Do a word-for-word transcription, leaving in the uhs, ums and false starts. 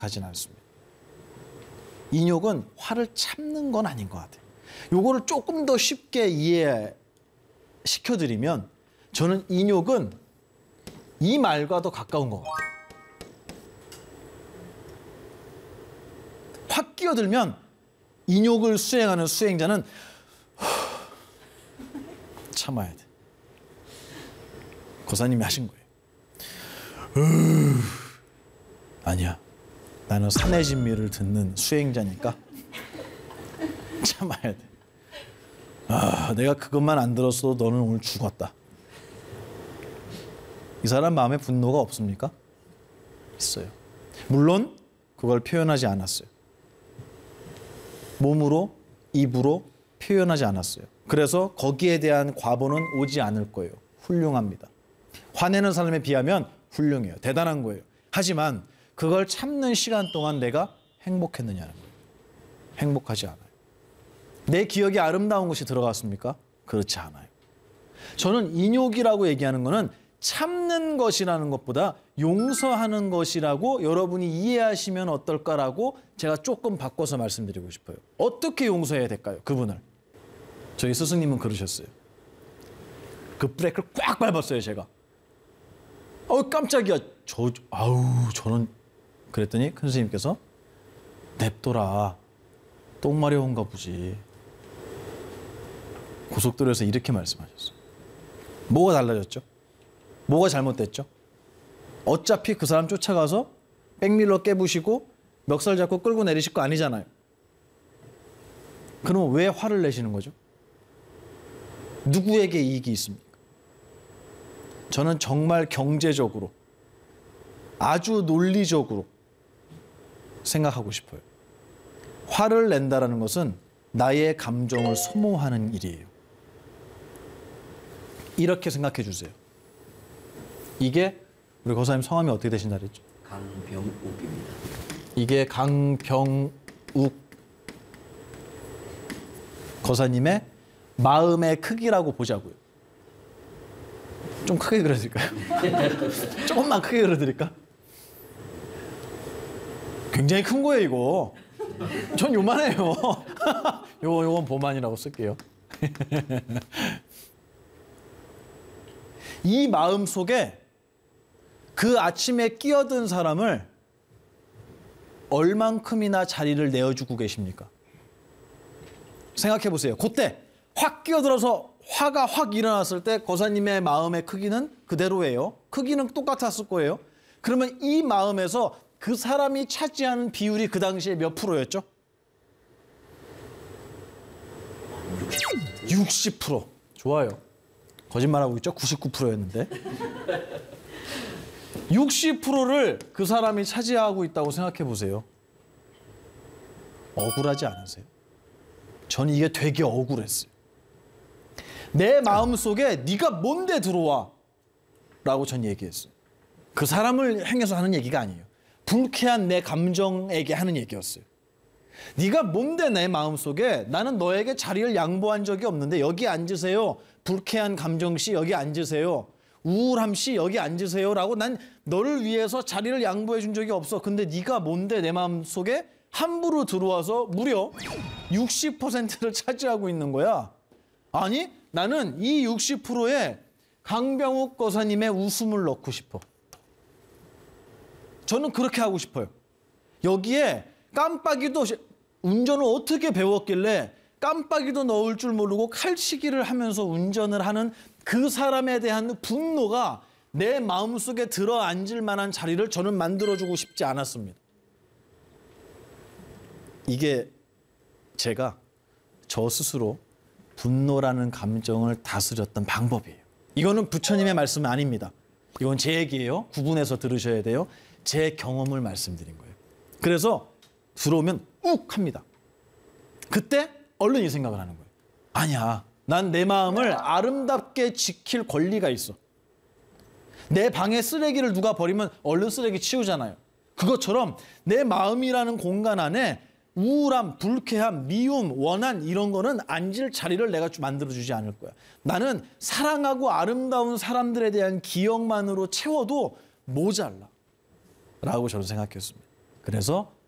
가진 않습니다. 인욕은 화를 참는 건 아닌 것 같아요. 요거를 조금 더 쉽게 이해시켜드리면 저는 인욕은 이 말과 더 가까운 것 같아요. 확 끼어들면 인욕을 수행하는 수행자는 참아야 돼. 고사님이 하신 거예요. 아니야. 나는 산의 진미를 듣는 수행자니까 참아야 돼. 아, 내가 그것만 안 들었어도 너는 오늘 죽었다. 이 사람 마음에 분노가 없습니까? 있어요. 물론 그걸 표현하지 않았어요. 몸으로, 입으로 표현하지 않았어요. 그래서 거기에 대한 과보는 오지 않을 거예요. 훌륭합니다. 화내는 사람에 비하면 훌륭해요. 대단한 거예요. 하지만 그걸 참는 시간 동안 내가 행복했느냐는 거예요. 행복하지 않아요. 내 기억에 아름다운 것이 들어갔습니까? 그렇지 않아요. 저는 인욕이라고 얘기하는 것은 참는 것이라는 것보다 용서하는 것이라고 여러분이 이해하시면 어떨까라고 제가 조금 바꿔서 말씀드리고 싶어요. 어떻게 용서해야 될까요? 그분을. 저희 스승님은 그러셨어요. 그 브레이크를 꽉 밟았어요, 제가. 어우, 깜짝이야. 저, 아우, 저는 그랬더니 큰 스님께서 냅둬라. 똥 마려운가 보지. 고속도로에서 이렇게 말씀하셨어요. 뭐가 달라졌죠? 뭐가 잘못됐죠? 어차피 그 사람 쫓아가서 백밀러 깨부시고 멱살 잡고 끌고 내리실 거 아니잖아요. 그럼 왜 화를 내시는 거죠? 누구에게 이익이 있습니까? 저는 정말 경제적으로 아주 논리적으로 생각하고 싶어요. 화를 낸다는 것은 나의 감정을 소모하는 일이에요. 이렇게 생각해 주세요. 이게 우리 거사님 성함이 어떻게 되신다 그랬죠? 강병욱입니다. 이게 강병욱 거사님의 마음의 크기라고 보자고요. 좀 크게 그려드릴까요? 조금만 크게 그려드릴까? 굉장히 큰 거예요, 이거. 전 요만해요. 요거, 요건 보만이라고 쓸게요. 이 마음 속에 그 아침에 끼어든 사람을 얼만큼이나 자리를 내어주고 계십니까? 생각해 보세요. 그때 확 끼어들어서 화가 확 일어났을 때 거사님의 마음의 크기는 그대로예요. 크기는 똑같았을 거예요. 그러면 이 마음에서 그 사람이 차지하는 비율이 그 당시에 몇 프로였죠? 육십 퍼센트. 좋아요. 거짓말하고 있죠? 구십구 퍼센트였는데. 육십 퍼센트를 그 사람이 차지하고 있다고 생각해 보세요. 억울하지 않으세요? 저는 이게 되게 억울했어요. 내 마음속에 네가 뭔데 들어와? 라고 전 얘기했어요. 그 사람을 향해서 하는 얘기가 아니에요. 불쾌한 내 감정에게 하는 얘기였어요. 네가 뭔데 내 마음속에 나는 너에게 자리를 양보한 적이 없는데 여기 앉으세요. 불쾌한 감정 씨 여기 앉으세요. 우울함 씨 여기 앉으세요. 라고 난 너를 위해서 자리를 양보해 준 적이 없어. 근데 네가 뭔데 내 마음속에 함부로 들어와서 무려 육십 퍼센트를 차지하고 있는 거야. 아니 나는 이 육십 퍼센트에 강병욱 거사님의 웃음을 넣고 싶어. 저는 그렇게 하고 싶어요. 여기에 깜빡이도 운전을 어떻게 배웠길래 깜빡이도 넣을 줄 모르고 칼치기를 하면서 운전을 하는 그 사람에 대한 분노가 내 마음속에 들어앉을 만한 자리를 저는 만들어주고 싶지 않았습니다. 이게 제가 저 스스로 분노라는 감정을 다스렸던 방법이에요. 이거는 부처님의 말씀은 아닙니다. 이건 제 얘기예요. 구분해서 들으셔야 돼요. 제 경험을 말씀드린 거예요. 그래서 들어오면 욱 합니다. 그때 얼른 이 생각을 하는 거예요. 아니야. 난 내 마음을 아름답게 지킬 권리가 있어. 내 방에 쓰레기를 누가 버리면 얼른 쓰레기 치우잖아요. 그것처럼 내 마음이라는 공간 안에 우울함, 불쾌함, 미움, 원한 이런 거는 앉을 자리를 내가 만들어주지 않을 거야. 나는 사랑하고 아름다운 사람들에 대한 기억만으로 채워도 모자라. 라고 저는 생각했습니다. 그래서